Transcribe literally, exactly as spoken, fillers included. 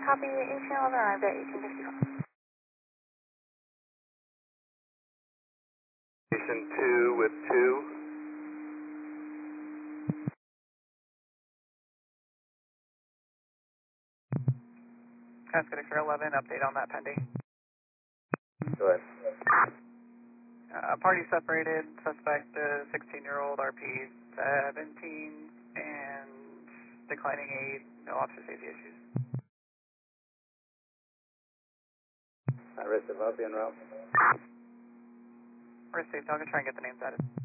Copy eighteen eleven, arrived at eighteen fifty-five. Station two with two. Cascade for eleven, update on that pending. Go ahead. Uh, party separated, suspect uh, sixteen year old, R P seventeen, and declining aid, no officer safety issues. Risk of up en route. We're safe, I'm going to try and get the names added.